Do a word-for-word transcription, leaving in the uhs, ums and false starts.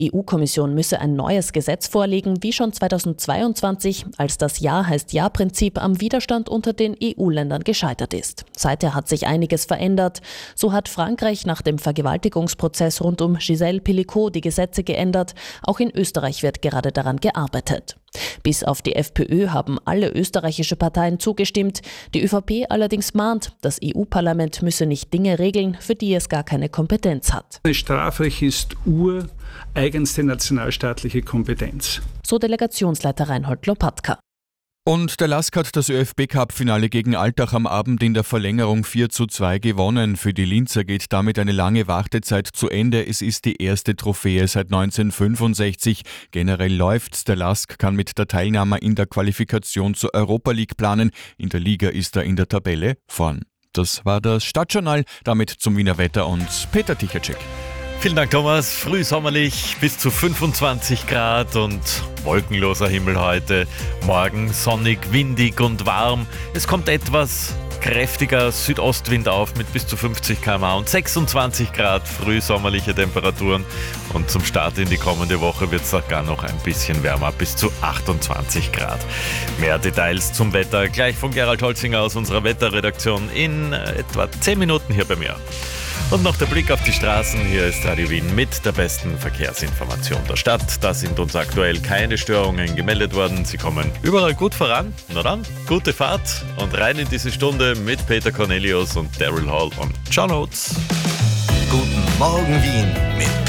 E U-Kommission müsse ein neues Gesetz vorlegen, wie schon zweitausendzweiundzwanzig, als das Ja heißt Ja-Prinzip am Widerstand unter den E U-Ländern gescheitert ist. Seither hat sich einiges verändert. So hat Frankreich nach dem Vergewaltigungsprozess rund um Gisèle Pelicot die Gesetze geändert. Auch in Österreich wird gerade daran gearbeitet. Bis auf die FPÖ haben alle österreichische Parteien zugestimmt. Die ÖVP allerdings mahnt, das E U-Parlament müsse nicht Dinge regeln, für die es gar keine Kompetenz hat. Das Strafrecht ist ureigenste nationalstaatliche Kompetenz. So Delegationsleiter Reinhold Lopatka. Und der Lask hat das ÖFB-Cup-Finale gegen Altach am Abend in der Verlängerung vier zu zwei gewonnen. Für die Linzer geht damit eine lange Wartezeit zu Ende. Es ist die erste Trophäe seit neunzehnhundertfünfundsechzig. Generell läuft's. Der Lask kann mit der Teilnahme in der Qualifikation zur Europa League planen. In der Liga ist er in der Tabelle vorn. Das war das Stadtjournal. Damit zum Wiener Wetter und Peter Tichacek. Vielen Dank, Thomas. Frühsommerlich bis zu fünfundzwanzig Grad und wolkenloser Himmel heute. Morgen sonnig, windig und warm. Es kommt etwas kräftiger Südostwind auf mit bis zu fünfzig Kilometer pro Stunde und sechsundzwanzig Grad frühsommerliche Temperaturen. Und zum Start in die kommende Woche wird es sogar noch ein bisschen wärmer, bis zu achtundzwanzig Grad. Mehr Details zum Wetter gleich von Gerald Holzinger aus unserer Wetterredaktion in etwa zehn Minuten hier bei mir. Und noch der Blick auf die Straßen. Hier ist Radio Wien mit der besten Verkehrsinformation der Stadt. Da sind uns aktuell keine Störungen gemeldet worden. Sie kommen überall gut voran. Na dann, gute Fahrt und rein in diese Stunde mit Peter Cornelius und Daryl Hall und John Oates. Guten Morgen Wien mit